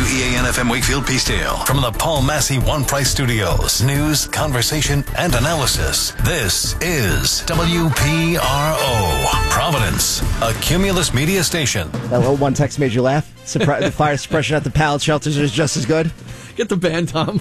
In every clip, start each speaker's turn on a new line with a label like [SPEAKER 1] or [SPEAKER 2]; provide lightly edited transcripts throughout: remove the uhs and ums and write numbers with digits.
[SPEAKER 1] WEAN-FM Wakefield Peacedale. From the Paul Massey One Price Studios. News, conversation, and analysis. This is WPRO. Providence, a Cumulus media station.
[SPEAKER 2] That little one text made you laugh? The fire suppression at the pallet shelters is just as good?
[SPEAKER 3] Get the band, Tom.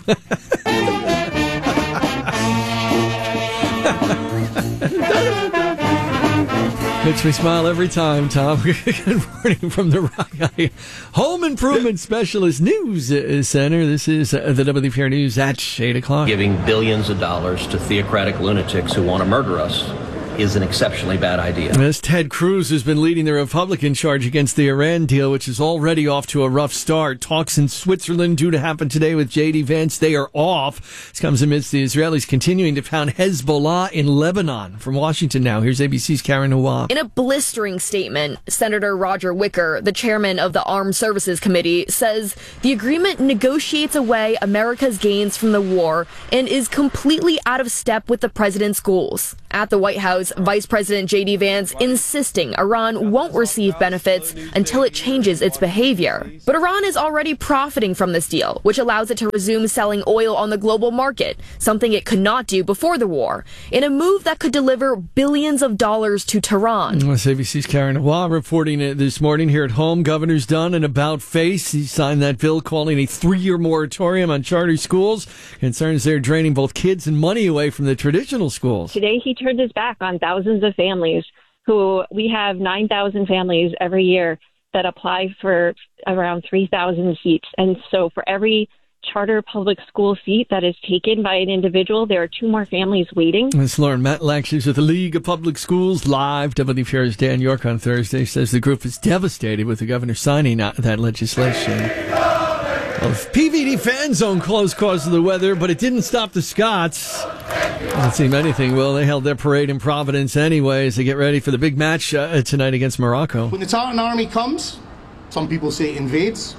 [SPEAKER 3] Makes me smile every time, Tom. Good morning from the Rock Home Improvement Specialist News Center. This is the WPR News at 8 o'clock.
[SPEAKER 4] Giving billions of dollars to theocratic lunatics who want to murder us is an exceptionally bad idea.
[SPEAKER 3] As Ted Cruz has been leading the Republican charge against the Iran deal, which is already off to a rough start. Talks in Switzerland due to happen today with J.D. Vance. They are off. This comes amidst the Israelis continuing to pound Hezbollah in Lebanon. From Washington now, here's ABC's Karen Nawab.
[SPEAKER 5] In a blistering statement, Senator Roger Wicker, the chairman of the Armed Services Committee, says the agreement negotiates away America's gains from the war and is completely out of step with the president's goals. At the White House, Vice President J.D. Vance insisting Iran won't receive benefits until it changes its behavior. But Iran is already profiting from this deal, which allows it to resume selling oil on the global market, something it could not do before the war, in a move that could deliver billions of dollars to Tehran.
[SPEAKER 3] That's ABC's Karen Nawab reporting it this morning here at home. Governor's done an about-face. He signed that bill calling a 3-year moratorium on charter schools. Concerns they're draining both kids and money away from the traditional schools.
[SPEAKER 6] Today he turned his back on thousands of families we have 9,000 families every year that apply for around 3,000 seats. And so for every charter public school seat that is taken by an individual, there are 2 more families waiting.
[SPEAKER 3] That's Lauren Matlack. She's with the League of Public Schools Live. WPR's Dan York on Thursday says the group is devastated with the governor signing that legislation. Well, PVD fan zone closed because of the weather, but it didn't stop the Scots. Doesn't seem anything will. They held their parade in Providence anyway as they get ready for the big match tonight against Morocco.
[SPEAKER 7] When the Tartan army comes, some people say it invades,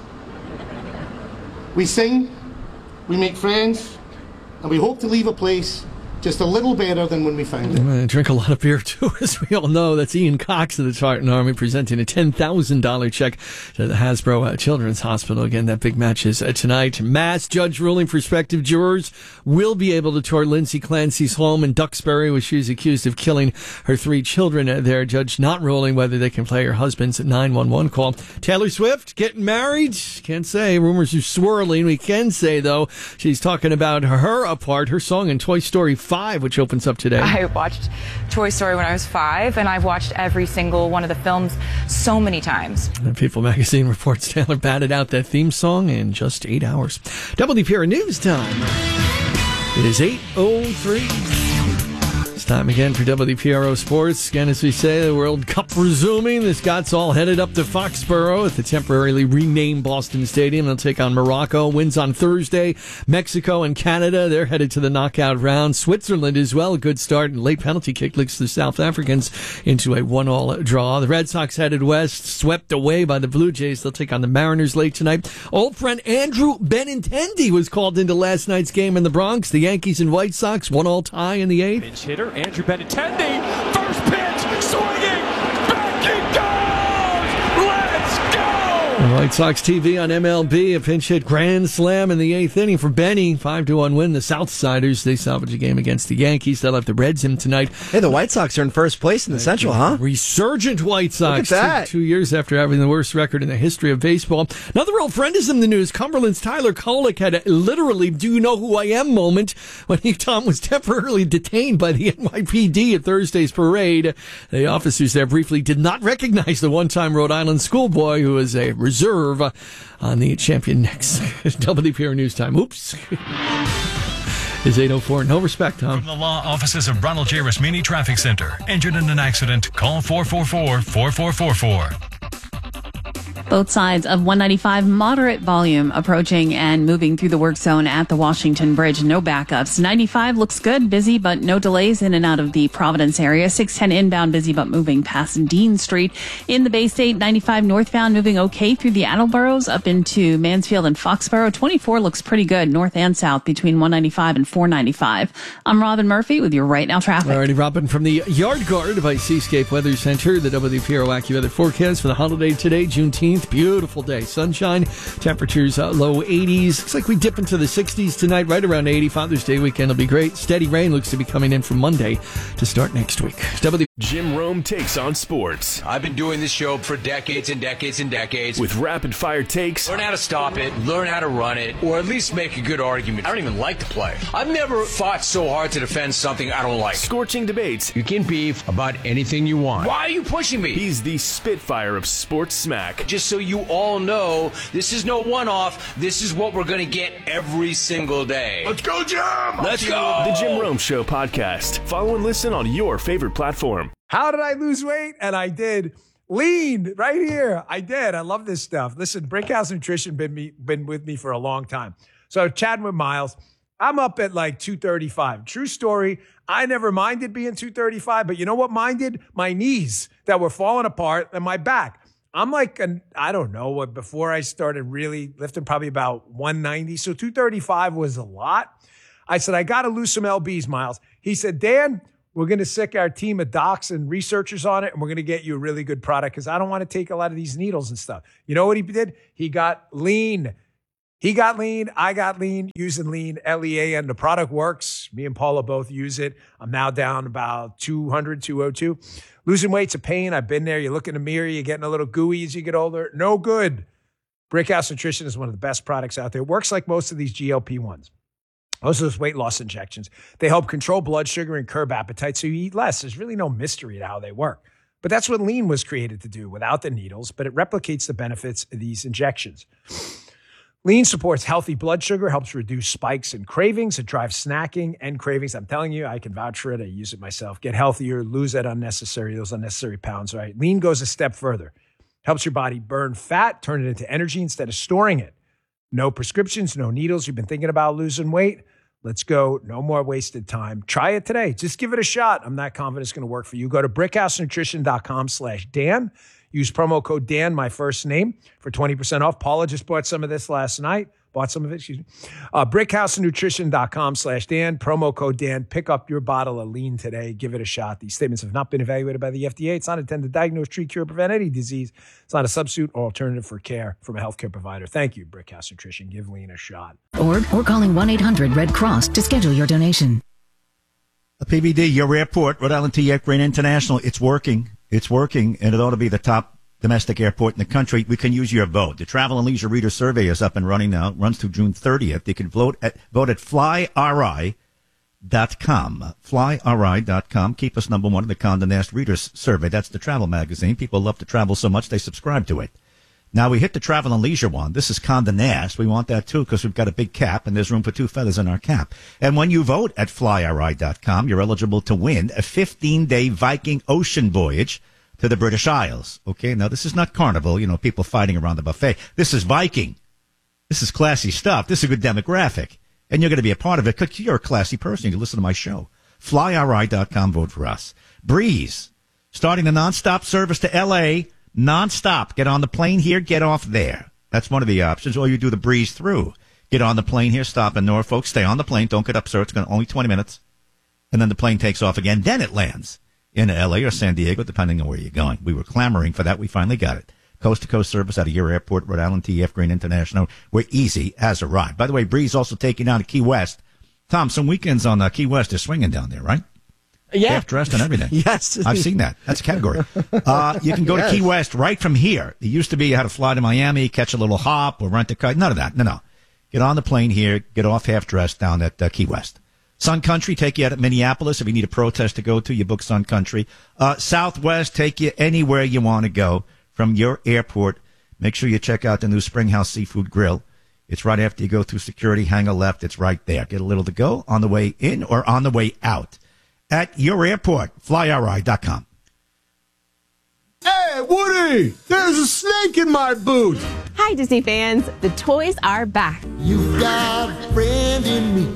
[SPEAKER 7] we sing, we make friends, and we hope to leave a place just a little better than when we found it.
[SPEAKER 3] I'm going to drink a lot of beer, too, as we all know. That's Ian Cox of the Tartan Army presenting a $10,000 check to the Hasbro Children's Hospital. Again, that big match is tonight. Mass judge ruling prospective jurors will be able to tour Lindsay Clancy's home in Duxbury, where she's accused of killing her 3 children there. Judge not ruling whether they can play her husband's 911 call. Taylor Swift getting married? Can't say. Rumors are swirling. We can say, though, she's talking about her song in Toy Story 5, which opens up today.
[SPEAKER 8] I watched Toy Story when I was 5, and I've watched every single one of the films so many times.
[SPEAKER 3] And People magazine reports Taylor batted out that theme song in just 8 hours. WPR News Time. It is 8:03. It's time again for WPRO Sports. Again, as we say, the World Cup resuming. The Scots all headed up to Foxborough at the temporarily renamed Boston Stadium. They'll take on Morocco. Wins on Thursday. Mexico and Canada, they're headed to the knockout round. Switzerland as well, a good start. And late penalty kick leads the South Africans into a 1-1 draw. The Red Sox headed west, swept away by the Blue Jays. They'll take on the Mariners late tonight. Old friend Andrew Benintendi was called into last night's game in the Bronx. The Yankees and White Sox, 1-1 tie in the 8th.
[SPEAKER 9] Pinch hitter Andrew Benintendi, first pitch, swinging, back it goes, let's go!
[SPEAKER 3] White Sox TV on MLB, a pinch hit grand slam in the 8th inning for Benny. 5-1 win. The Southsiders, they salvage a game against the Yankees. They'll have the Reds in tonight.
[SPEAKER 2] Hey, the White Sox are in first place in the Central, huh?
[SPEAKER 3] Resurgent White Sox.
[SPEAKER 2] Look at that.
[SPEAKER 3] 2 years after having the worst record in the history of baseball. Another old friend is in the news. Cumberland's Tyler Kolek had a literally do you know who I am moment when Tom was temporarily detained by the NYPD at Thursday's parade. The officers there briefly did not recognize the one-time Rhode Island schoolboy who was a reserve on the champion next. WPR News Time. Oops. Is 8:04. No respect, Tom.
[SPEAKER 1] From the law offices of Ronald J. Rasmini Traffic Center. Injured in an accident? Call 444-4444.
[SPEAKER 10] Both sides of 195, moderate volume approaching and moving through the work zone at the Washington Bridge. No backups. 95 looks good, busy, but no delays in and out of the Providence area. 610 inbound, busy, but moving past Dean Street. In the Bay State, 95 northbound, moving okay through the Attleboroughs up into Mansfield and Foxborough. 24 looks pretty good, north and south between 195 and 495. I'm Robin Murphy with your Right Now traffic.
[SPEAKER 3] Alrighty, Robin, from the Yard Guard by Seascape Weather Center, the WPRO AccuWeather forecast for the holiday today, Juneteenth. 16th. Beautiful day. Sunshine. Temperatures low 80s. Looks like we dip into the 60s tonight, right around 80. Father's Day weekend will be great. Steady rain looks to be coming in from Monday to start next week.
[SPEAKER 11] Jim Rome takes on sports.
[SPEAKER 12] I've been doing this show for decades and decades and decades.
[SPEAKER 11] With rapid-fire takes.
[SPEAKER 12] Learn how to stop it, learn how to run it, or at least make a good argument. I don't even like the play. I've never fought so hard to defend something I don't like.
[SPEAKER 11] Scorching debates.
[SPEAKER 12] You can beef about anything you want. Why are you pushing me?
[SPEAKER 11] He's the Spitfire of sports smack.
[SPEAKER 12] Just so you all know, this is no one-off. This is what we're going to get every single day.
[SPEAKER 11] Let's go, Jim!
[SPEAKER 12] Let's go!
[SPEAKER 11] The Jim Rome Show podcast. Follow and listen on your favorite platform.
[SPEAKER 13] How did I lose weight? And I did. Lean right here. I did. I love this stuff. Listen, Brickhouse Nutrition been with me for a long time. So chatting with Miles, I'm up at like 235. True story. I never minded being 235, but you know what minded? My knees that were falling apart and my back. I'm like, I don't know what, before I started really lifting, probably about 190. So 235 was a lot. I said, I got to lose some LBs, Miles. He said, Dan, we're going to sick our team of docs and researchers on it, and we're going to get you a really good product because I don't want to take a lot of these needles and stuff. You know what he did? He got lean. He got lean. I got lean using lean, LEA, and the product works. Me and Paula both use it. I'm now down about 200, 202. Losing weight's a pain. I've been there. You look in the mirror, you're getting a little gooey as you get older. No good. Brickhouse Nutrition is one of the best products out there. It works like most of these GLP-1s. Most of those weight loss injections, they help control blood sugar and curb appetite so you eat less. There's really no mystery to how they work. But that's what lean was created to do without the needles, but it replicates the benefits of these injections. Lean supports healthy blood sugar, helps reduce spikes and cravings. It drives snacking and cravings. I'm telling you, I can vouch for it. I use it myself. Get healthier, lose those unnecessary pounds, right? Lean goes a step further. Helps your body burn fat, turn it into energy instead of storing it. No prescriptions, no needles. You've been thinking about losing weight? Let's go. No more wasted time. Try it today. Just give it a shot. I'm not confident it's going to work for you. Go to brickhousenutrition.com/Dan. Use promo code Dan, my first name, for 20% off. Paula just bought some of this last night. Brickhousenutrition.com/Dan. Promo code Dan. Pick up your bottle of lean today. Give it a shot. These statements have not been evaluated by the FDA. It's not intended to diagnose, treat, cure, prevent any disease. It's not a substitute or alternative for care from a healthcare provider. Thank you, Brickhouse Nutrition. Give lean a shot.
[SPEAKER 14] Or calling 1-800-RED CROSS to schedule your donation.
[SPEAKER 15] A PBD, your airport, Rhode Island TF Green International. It's working. It's working, and it ought to be the top domestic airport in the country. We can use your vote. The Travel and Leisure Reader Survey is up and running now. It runs through June 30th. You can vote at flyri.com. Flyri.com. Keep us number one in the Condé Nast Readers Survey. That's the travel magazine. People love to travel so much they subscribe to it. Now we hit the Travel and Leisure one. This is Condé Nast. We want that too because we've got a big cap and there's room for two feathers in our cap. And when you vote at flyri.com, you're eligible to win a 15-day Viking ocean voyage to the British Isles. Okay, now this is not Carnival, people fighting around the buffet. This is Viking. This is classy stuff. This is a good demographic. And you're going to be a part of it because you're a classy person. You listen to my show. Flyri.com, vote for us. Breeze, starting the nonstop service to L.A., nonstop. Get on the plane here, get off there. That's one of the options. Or you do the Breeze through. Get on the plane here, stop in Norfolk, stay on the plane. Don't get up, sir. It's going to only 20 minutes. And then the plane takes off again. Then it lands in L.A. or San Diego, depending on where you're going. We were clamoring for that. We finally got it. Coast-to-coast service out of your airport, Rhode Island TF Green International, where easy has arrived. By the way, Breeze also taking down to Key West. Tom, some weekends on Key West is swinging down there, right?
[SPEAKER 2] Yeah.
[SPEAKER 15] Half-dressed and everything.
[SPEAKER 2] Yes.
[SPEAKER 15] I've seen that. That's a category. You can go to Key West right from here. It used to be you had to fly to Miami, catch a little hop, or rent a car. None of that. No. Get on the plane here, get off half-dressed down at Key West. Sun Country, take you out at Minneapolis. If you need a protest to go to, you book Sun Country. Southwest, take you anywhere you want to go from your airport. Make sure you check out the new Springhouse Seafood Grill. It's right after you go through security, hang a left. It's right there. Get a little to go on the way in or on the way out. At your airport, flyri.com.
[SPEAKER 16] Hey, Woody! There's a snake in my boot!
[SPEAKER 17] Hi, Disney fans. The toys are back.
[SPEAKER 16] You've got a friend in me.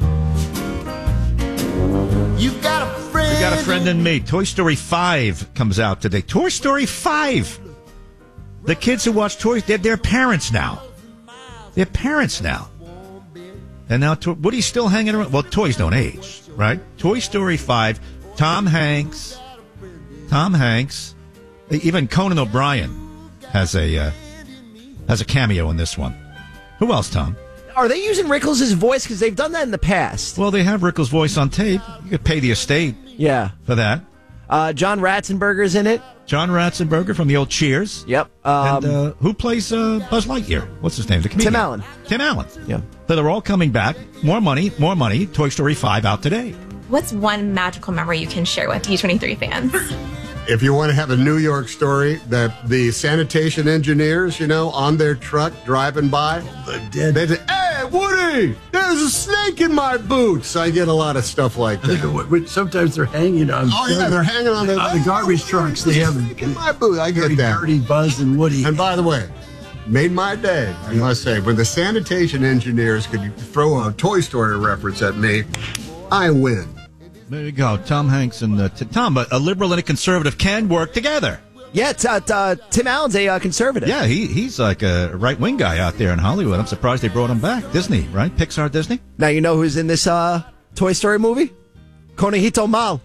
[SPEAKER 16] You've got a friend.
[SPEAKER 15] We got a friend in me. Toy Story 5 comes out today. Toy Story 5. The kids who watch toys, they're parents now. They're parents now. And now Woody's still hanging around. Well, toys don't age, right? Toy Story 5. Tom Hanks. Even Conan O'Brien has a has a cameo in this one. Who else, Tom?
[SPEAKER 2] Are they using Rickles' voice? Because they've done that in the past.
[SPEAKER 15] Well, they have Rickles' voice on tape. You could pay the estate for that.
[SPEAKER 2] John Ratzenberger's in it.
[SPEAKER 15] John Ratzenberger from the old Cheers.
[SPEAKER 2] Yep.
[SPEAKER 15] And who plays Buzz Lightyear? What's his name? The comedian.
[SPEAKER 2] Tim Allen.
[SPEAKER 15] Tim Allen.
[SPEAKER 2] Yeah.
[SPEAKER 15] So they're all coming back. More money, more money. Toy Story 5 out today.
[SPEAKER 18] What's one magical memory you can share with D23 fans?
[SPEAKER 16] If you want to have a New York story, the sanitation engineers, on their truck driving by, they say, "Hey, Woody, there's a snake in my boots." I get a lot of stuff like that.
[SPEAKER 19] Sometimes they're hanging on.
[SPEAKER 16] Oh, yeah, they're hanging on
[SPEAKER 19] the garbage trucks. They have
[SPEAKER 16] in my boot. I get that.
[SPEAKER 19] Dirty Buzz and Woody.
[SPEAKER 16] And by the way, made my day, I must say. When the sanitation engineers could throw a Toy Story reference at me, I win.
[SPEAKER 15] There you go. Tom Hanks and Tom, a liberal and a conservative can work together.
[SPEAKER 2] Yeah, Tim Allen's a conservative.
[SPEAKER 15] Yeah, he's like a right-wing guy out there in Hollywood. I'm surprised they brought him back. Disney, right? Pixar, Disney.
[SPEAKER 2] Now you know who's in this Toy Story movie? Konihito Mal.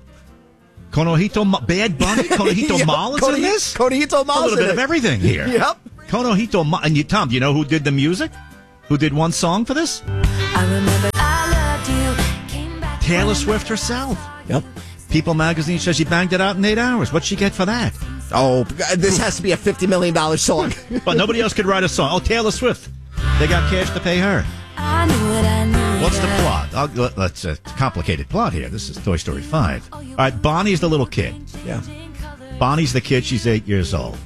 [SPEAKER 15] Bad Bunny? Konihito Mal is in this?
[SPEAKER 2] Konihito Mal.
[SPEAKER 15] A little bit of everything here.
[SPEAKER 2] Yep.
[SPEAKER 15] Konihito Mal. And Tom, do you know who did the music? Who did one song for this?
[SPEAKER 20] I remember I loved you.
[SPEAKER 15] Taylor Swift herself.
[SPEAKER 2] Yep.
[SPEAKER 15] People magazine says she banged it out in 8 hours. What'd she get for that?
[SPEAKER 2] Oh, this has to be a $50 million song.
[SPEAKER 15] But nobody else could write a song. Oh, Taylor Swift. They got cash to pay her.
[SPEAKER 20] I knew what I knew.
[SPEAKER 15] What's the plot? Let's a complicated plot here. This is Toy Story 5. All right, Bonnie's the little kid.
[SPEAKER 2] Yeah.
[SPEAKER 15] Bonnie's the kid. She's 8 years old.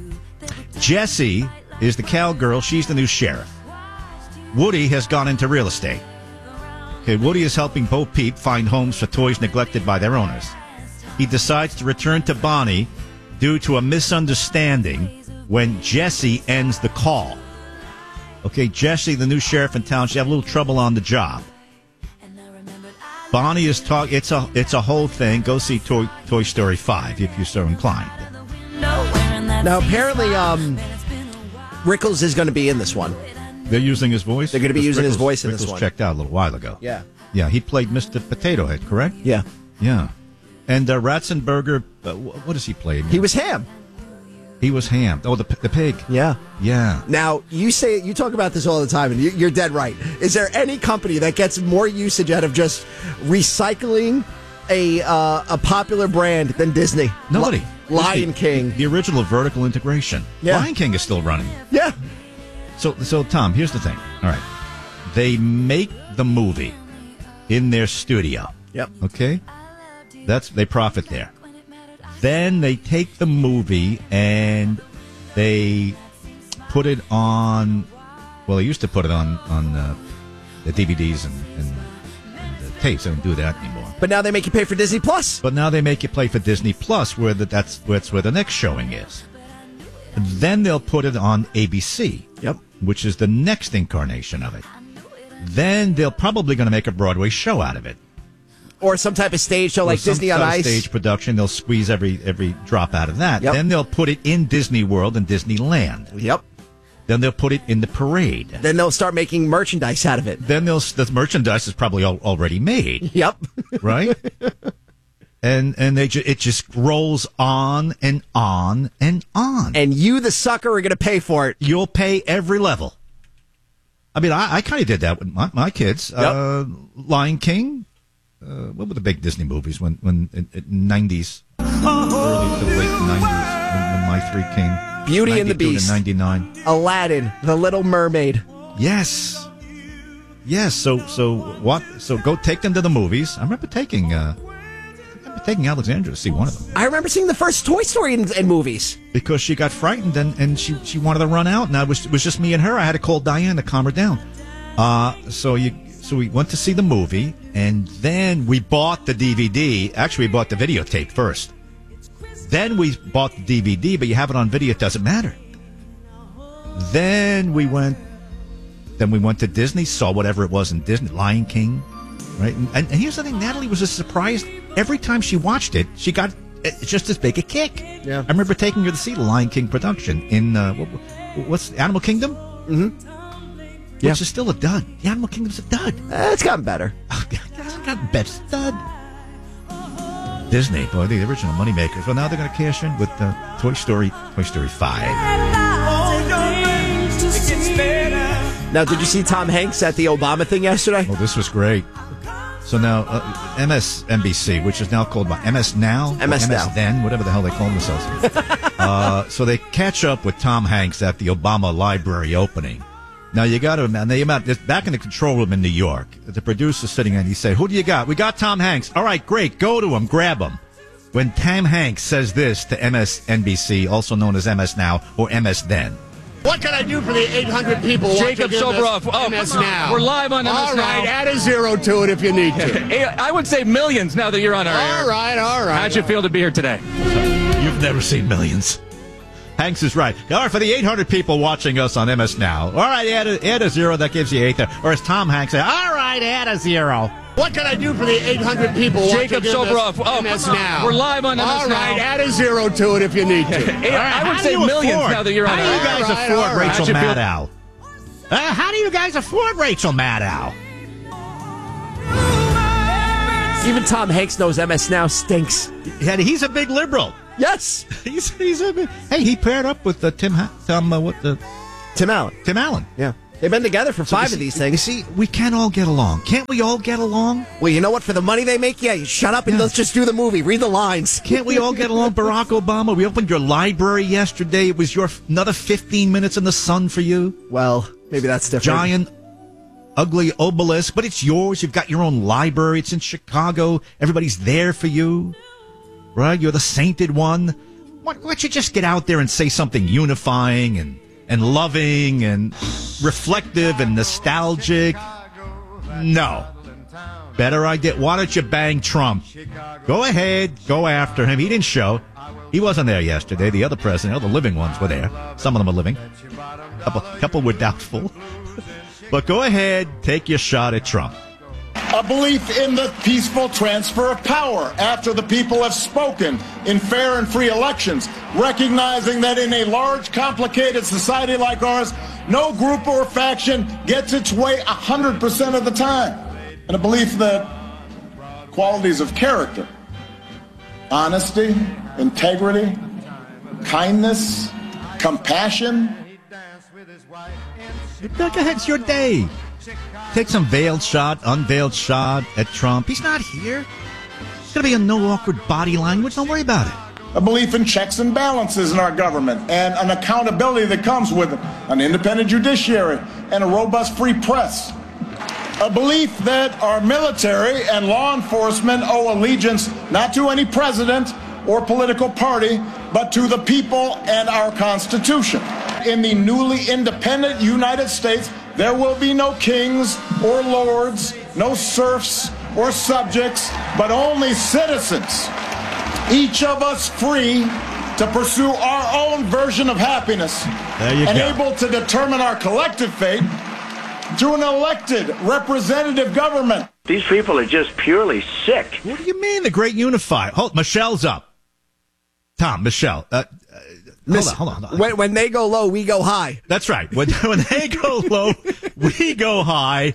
[SPEAKER 15] Jessie is the cowgirl. She's the new sheriff. Woody has gone into real estate. Okay, Woody is helping Bo Peep find homes for toys neglected by their owners. He decides to return to Bonnie due to a misunderstanding when Jessie ends the call. Okay, Jessie, the new sheriff in town, she had a little trouble on the job. Bonnie is talking. It's a whole thing. Go see Toy Story 5 if you're so inclined.
[SPEAKER 2] Now, apparently, Rickles is going to be in this one.
[SPEAKER 15] They're using his voice?
[SPEAKER 2] They're going to be using his voice in this
[SPEAKER 15] Rickles
[SPEAKER 2] one.
[SPEAKER 15] Checked out a little while ago.
[SPEAKER 2] Yeah.
[SPEAKER 15] Yeah, he played Mr. Potato Head, correct?
[SPEAKER 2] Yeah.
[SPEAKER 15] Yeah. And Ratzenberger, what does he play?
[SPEAKER 2] He was Ham.
[SPEAKER 15] He was Ham. Oh, the pig.
[SPEAKER 2] Yeah.
[SPEAKER 15] Yeah.
[SPEAKER 2] Now, you talk about this all the time, and you're dead right. Is there any company that gets more usage out of just recycling a popular brand than Disney?
[SPEAKER 15] Nobody.
[SPEAKER 2] Lion King.
[SPEAKER 15] The original vertical integration.
[SPEAKER 2] Yeah.
[SPEAKER 15] Lion King is still running.
[SPEAKER 2] Yeah.
[SPEAKER 15] So Tom, here's the thing. All right. They make the movie in their studio.
[SPEAKER 2] Yep.
[SPEAKER 15] Okay? They profit there. Then they take the movie and they put it on. Well, they used to put it on the DVDs and the tapes. They don't do that anymore.
[SPEAKER 2] But now they make you pay for Disney Plus.
[SPEAKER 15] But now they make you play for Disney Plus, where that's where the next showing is. And then they'll put it on ABC.
[SPEAKER 2] Yep.
[SPEAKER 15] Which is the next incarnation of it. Then they're probably going to make a Broadway show out of it.
[SPEAKER 2] Or some type of stage show like Disney on Ice.
[SPEAKER 15] Stage production. They'll squeeze every drop out of that.
[SPEAKER 2] Yep.
[SPEAKER 15] Then they'll put it in Disney World and Disneyland.
[SPEAKER 2] Yep.
[SPEAKER 15] Then they'll put it in the parade.
[SPEAKER 2] Then they'll start making merchandise out of it.
[SPEAKER 15] Then the merchandise is probably already made.
[SPEAKER 2] Yep.
[SPEAKER 15] Right? And it just rolls on and on and on.
[SPEAKER 2] And you, the sucker, are going to pay for it.
[SPEAKER 15] You'll pay every level. I mean, I kind of did that with my kids.
[SPEAKER 2] Yep.
[SPEAKER 15] Lion King. What were the big Disney movies when in 90s, early to late 90s when my three came?
[SPEAKER 2] Beauty and the Beast.
[SPEAKER 15] 99.
[SPEAKER 2] Aladdin, The Little Mermaid.
[SPEAKER 15] Yes. So what? So go take them to the movies. I remember taking Alexandra to see one of them.
[SPEAKER 2] I remember seeing the first Toy Story in movies.
[SPEAKER 15] Because she got frightened and she wanted to run out, and it was just me and her. I had to call Diane to calm her down. So we went to see the movie, and then we bought the DVD. Actually, we bought the videotape first. Then we bought the DVD, but you have it on video. It doesn't matter. Then we went to Disney, saw whatever it was in Disney, Lion King, right? And here's the thing: Natalie was as surprised every time she watched it. She got just as big a kick.
[SPEAKER 2] Yeah,
[SPEAKER 15] I remember taking her to see the Lion King production in what's Animal Kingdom?
[SPEAKER 2] Mm-hmm.
[SPEAKER 15] Yeah. Which is still a dud. The Animal Kingdom's a dud.
[SPEAKER 2] It's gotten better.
[SPEAKER 15] It hasn't gotten better. It's a dud. Disney, boy, the original moneymakers. Well, now they're going to cash in with Toy Story 5.
[SPEAKER 2] Now, did you see Tom Hanks at the Obama thing yesterday?
[SPEAKER 15] Oh, this was great. So now, MSNBC, which is now called what, MS Now?
[SPEAKER 2] MS Now.
[SPEAKER 15] Then, whatever the hell they call themselves. So they catch up with Tom Hanks at the Obama Library opening. Now, you got to imagine, back in the control room in New York, the producer's sitting there and he say, who do you got? We got Tom Hanks. All right, great. Go to him. Grab him. When Tom Hanks says this to MSNBC, also known as MS Now or MS Then.
[SPEAKER 16] What can I do for the 800 people
[SPEAKER 9] Jacob
[SPEAKER 16] watching
[SPEAKER 9] Soboroff.
[SPEAKER 16] MS Now?
[SPEAKER 9] We're live on MS Now.
[SPEAKER 16] All right, add a zero to it if you need to.
[SPEAKER 9] I would say millions now that you're on our air.
[SPEAKER 16] All right.
[SPEAKER 9] How'd you feel to be here today?
[SPEAKER 15] You've never seen millions. Hanks is right. All right, for the 800 people watching us on MS Now, all right, add a zero, that gives you 8 there. Or as Tom Hanks said, all right, add a zero.
[SPEAKER 16] What can I do for the 800 people
[SPEAKER 9] Jacob
[SPEAKER 16] watching
[SPEAKER 9] Soboroff.
[SPEAKER 16] MS Now?
[SPEAKER 9] We're live on MS Now.
[SPEAKER 16] All right, add a zero to it if you need to.
[SPEAKER 9] I would say millions now that you're on our air.
[SPEAKER 15] How do you guys afford Rachel Maddow? How do you guys afford Rachel Maddow?
[SPEAKER 2] Even Tom Hanks knows MS Now stinks.
[SPEAKER 15] Yeah, he's a big liberal.
[SPEAKER 2] Yes,
[SPEAKER 15] he's a big. Hey, he paired up with Tim Allen.
[SPEAKER 2] Tim Allen. Yeah, they've been together for 5 of these things.
[SPEAKER 15] You see, we can all get along. Can't we all get along?
[SPEAKER 2] Well, you know what? For the money they make, you shut up and let's just do the movie. Read the lines.
[SPEAKER 15] Can't we all get along? Barack Obama, we opened your library yesterday. It was another 15 minutes in the sun for you.
[SPEAKER 2] Well, maybe that's different.
[SPEAKER 15] Giant, ugly obelisk, but it's yours. You've got your own library. It's in Chicago. Everybody's there for you. Right? You're the sainted one. Why don't you just get out there and say something unifying and loving and reflective and nostalgic? No. Better idea. Why don't you bang Trump? Go ahead. Go after him. He didn't show. He wasn't there yesterday. The other president, the living ones were there. Some of them are living. Couple were doubtful. But go ahead. Take your shot at Trump.
[SPEAKER 21] A belief in the peaceful transfer of power after the people have spoken in fair and free elections, recognizing that in a large, complicated society like ours, no group or faction gets its way 100% of the time. And a belief that qualities of character, honesty, integrity, kindness, compassion.
[SPEAKER 15] Go ahead, it's your day. Take some veiled shot, unveiled shot at Trump. He's not here. It's going to be a no awkward body language. Don't worry about it.
[SPEAKER 21] A belief in checks and balances in our government and an accountability that comes with it, an independent judiciary and a robust free press. A belief that our military and law enforcement owe allegiance not to any president or political party, but to the people and our Constitution. In the newly independent United States, there will be no kings or lords, no serfs or subjects, but only citizens. Each of us free to pursue our own version of happiness and able to determine our collective fate through an elected representative government.
[SPEAKER 22] These people are just purely sick.
[SPEAKER 15] What do you mean, the great unifier? Hold, Michelle's up. Tom, Michelle. Hold on.
[SPEAKER 2] When they go low, we go high.
[SPEAKER 15] That's right. When they go low, we go high.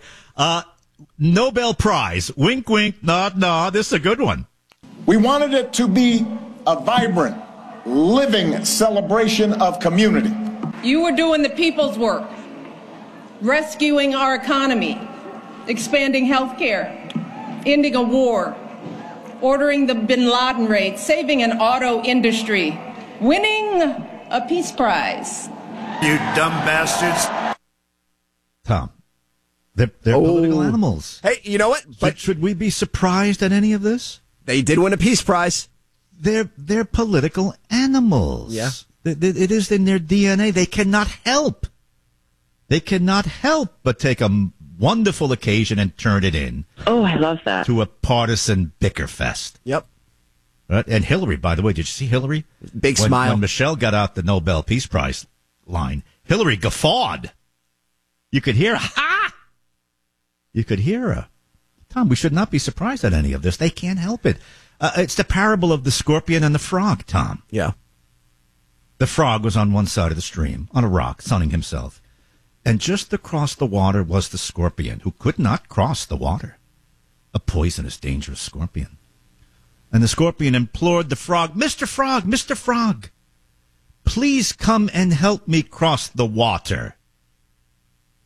[SPEAKER 15] Nobel Prize. Wink, wink, nod, nod. This is a good one.
[SPEAKER 21] We wanted it to be a vibrant, living celebration of community.
[SPEAKER 23] You were doing the people's work, rescuing our economy, expanding health care, ending a war, ordering the bin Laden raid, saving an auto industry, winning a peace prize.
[SPEAKER 22] You dumb bastards.
[SPEAKER 15] Tom, they're political animals.
[SPEAKER 2] Hey, you know what?
[SPEAKER 15] But should we be surprised at any of this?
[SPEAKER 2] They did win a peace prize.
[SPEAKER 15] They're political animals.
[SPEAKER 2] Yeah.
[SPEAKER 15] It is in their DNA. They cannot help. They cannot help but take a wonderful occasion and turn it in.
[SPEAKER 24] Oh, I love that.
[SPEAKER 15] To a partisan bicker fest.
[SPEAKER 2] Yep.
[SPEAKER 15] Right? And Hillary, by the way, did you see Hillary?
[SPEAKER 2] Big smile.
[SPEAKER 15] When Michelle got out the Nobel Peace Prize line, Hillary guffawed. You could hear her. Ha! You could hear her. Tom, we should not be surprised at any of this. They can't help it. It's the parable of the scorpion and the frog, Tom.
[SPEAKER 2] Yeah.
[SPEAKER 15] The frog was on one side of the stream, on a rock, sunning himself. And just across the water was the scorpion, who could not cross the water. A poisonous, dangerous scorpion. And the scorpion implored the frog, Mr. Frog, please come and help me cross the water.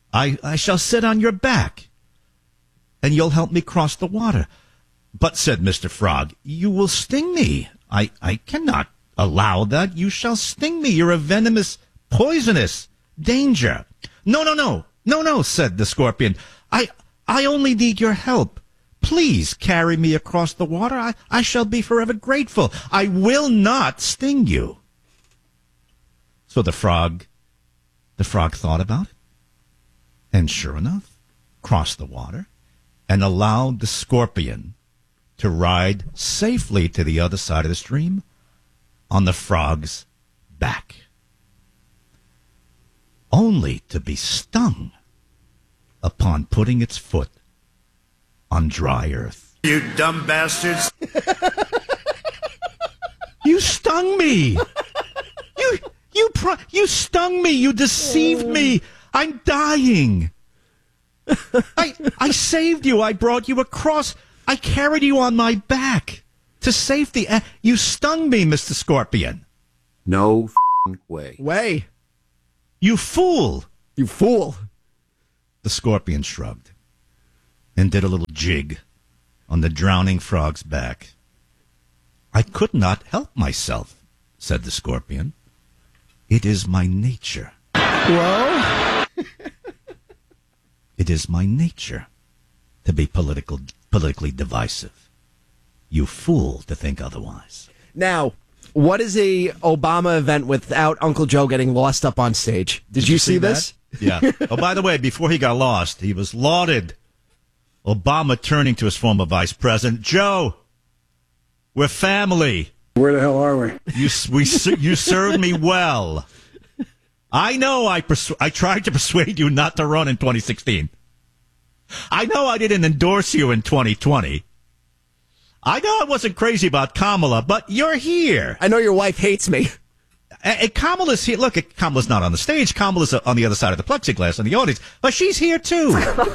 [SPEAKER 15] I shall sit on your back, and you'll help me cross the water. But, said Mr. Frog, you will sting me. I cannot allow that. You shall sting me. You're a venomous, poisonous danger. No, said the Scorpion. I only need your help. Please carry me across the water. I shall be forever grateful. I will not sting you. So the frog thought about it, and sure enough, crossed the water and allowed the Scorpion to ride safely to the other side of the stream on the frog's back, only to be stung upon putting its foot on dry earth.
[SPEAKER 22] You dumb bastards.
[SPEAKER 15] You stung me. You stung me. You deceived me. I'm dying. I saved you. I brought you across. I carried you on my back to safety. You stung me, Mr. Scorpion.
[SPEAKER 4] No way.
[SPEAKER 15] You fool.
[SPEAKER 2] You fool.
[SPEAKER 15] The Scorpion shrugged and did a little jig on the drowning frog's back. I could not help myself, said the Scorpion. It is my nature.
[SPEAKER 2] Whoa.
[SPEAKER 15] It is my nature to be politically divisive. You fool to think otherwise.
[SPEAKER 2] Now, what is a Obama event without Uncle Joe getting lost up on stage? Did you see this?
[SPEAKER 15] Yeah. Oh, by the way, before he got lost, he was lauded. Obama turning to his former vice president, Joe, we're family.
[SPEAKER 19] Where the hell are we?
[SPEAKER 15] You served me well. I know I tried to persuade you not to run in 2016. I know I didn't endorse you in 2020. I know I wasn't crazy about Kamala, but you're here.
[SPEAKER 2] I know your wife hates me.
[SPEAKER 15] Kamala's here. Look, Kamala's not on the stage. Kamala's on the other side of the plexiglass in the audience, but she's here too.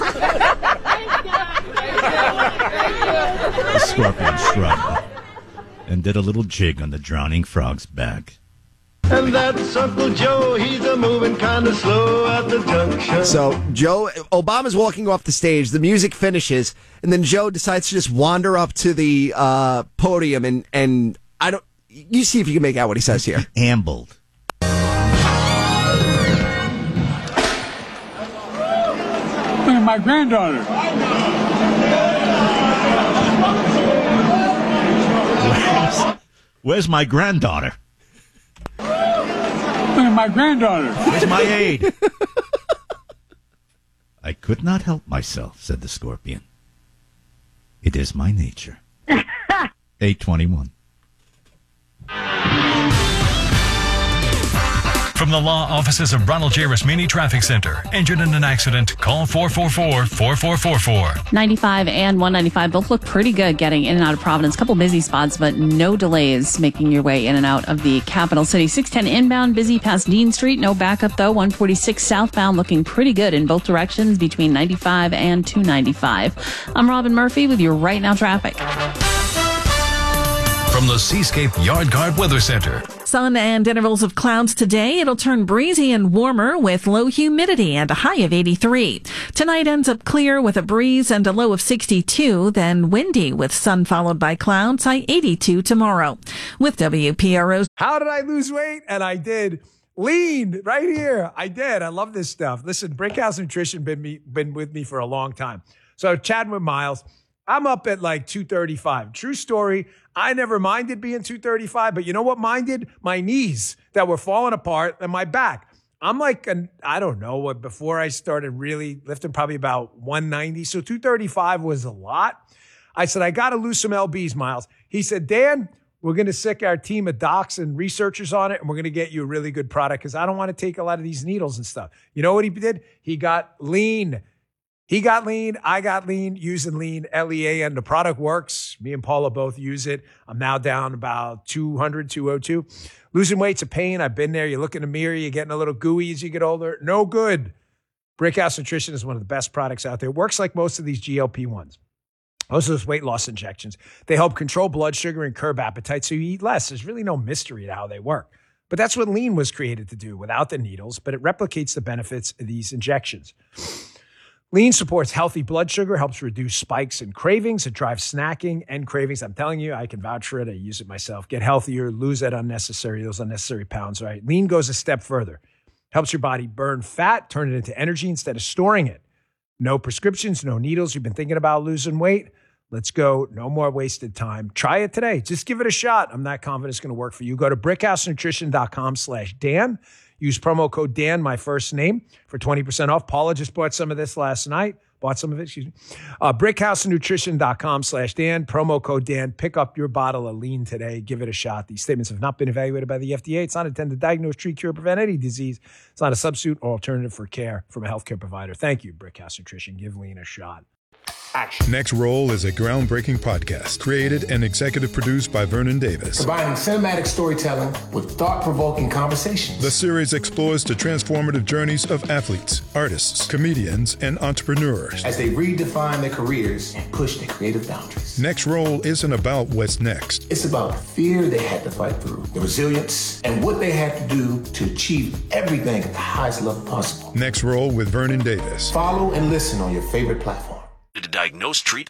[SPEAKER 15] The Scorpion shrugged and did a little jig on the drowning frog's back.
[SPEAKER 5] And that's Uncle Joe, he's a moving kind of slow at the junction.
[SPEAKER 2] So Obama's walking off the stage, the music finishes, and then Joe decides to just wander up to the podium and I don't, you see if you can make out what he says here.
[SPEAKER 15] Ambled.
[SPEAKER 19] My granddaughter.
[SPEAKER 15] Where's my granddaughter?
[SPEAKER 19] My granddaughter.
[SPEAKER 15] Where's my aide? I could not help myself, said the Scorpion. It is my nature. 821.
[SPEAKER 1] From the law offices of Ronald J. Rasmini Traffic Center. Injured in an accident? Call 444-4444.
[SPEAKER 10] 95 and 195 both look pretty good getting in and out of Providence. Couple busy spots, but no delays making your way in and out of the capital city. 610 inbound, busy past Dean Street. No backup, though. 146 southbound looking pretty good in both directions between 95 and 295. I'm Robin Murphy with your Right Now traffic.
[SPEAKER 1] From the Seascape Yard Guard Weather Center.
[SPEAKER 6] Sun and intervals of clouds today. It'll turn breezy and warmer with low humidity and a high of 83. Tonight ends up clear with a breeze and a low of 62, then windy with sun followed by clouds, high 82 tomorrow. With WPRO.
[SPEAKER 13] How did I lose weight? And I did. Lean right here. I did. I love this stuff. Listen, Brickhouse Nutrition been with me for a long time. So chatting with Miles. I'm up at like 235. True story. I never minded being 235, but you know what minded? My knees that were falling apart and my back. I'm like, I don't know, before I started really lifting, probably about 190. So 235 was a lot. I said, I got to lose some LBs, Miles. He said, Dan, we're going to sick our team of docs and researchers on it, and we're going to get you a really good product because I don't want to take a lot of these needles and stuff. You know what he did? He got lean. He got lean. I got lean using lean, LEA, and the product works. Me and Paula both use it. I'm now down about 200, 202. Losing weight's a pain. I've been there. You look in the mirror, you're getting a little gooey as you get older. No good. Brickhouse Nutrition is one of the best products out there. It works like most of these GLP-1s. Most of those weight loss injections. They help control blood sugar and curb appetite so you eat less. There's really no mystery to how they work. But that's what lean was created to do without the needles, but it replicates the benefits of these injections. Lean supports healthy blood sugar, helps reduce spikes and cravings. It drives snacking and cravings. I'm telling you, I can vouch for it. I use it myself. Get healthier, lose those unnecessary pounds, right? Lean goes a step further. Helps your body burn fat, turn it into energy instead of storing it. No prescriptions, no needles. You've been thinking about losing weight? Let's go. No more wasted time. Try it today. Just give it a shot. I'm not confident it's going to work for you. Go to brickhousenutrition.com/Dan. Use promo code Dan, my first name, for 20% off. Paula just bought some of this last night. Brickhousenutrition.com/Dan. Promo code Dan. Pick up your bottle of lean today. Give it a shot. These statements have not been evaluated by the FDA. It's not intended to diagnose, treat, cure, or prevent any disease. It's not a substitute or alternative for care from a healthcare provider. Thank you, Brickhouse Nutrition. Give lean a shot.
[SPEAKER 3] Action. Next Roll is a groundbreaking podcast created and executive produced by Vernon Davis.
[SPEAKER 7] Combining cinematic storytelling with thought-provoking conversations.
[SPEAKER 3] The series explores the transformative journeys of athletes, artists, comedians, and entrepreneurs
[SPEAKER 7] as they redefine their careers and push their creative boundaries.
[SPEAKER 3] Next Roll isn't about what's next.
[SPEAKER 7] It's about the fear they had to fight through, the resilience, and what they had to do to achieve everything at the highest level possible.
[SPEAKER 3] Next Roll with Vernon Davis.
[SPEAKER 7] Follow and listen on your favorite platform.
[SPEAKER 1] To diagnose, treat,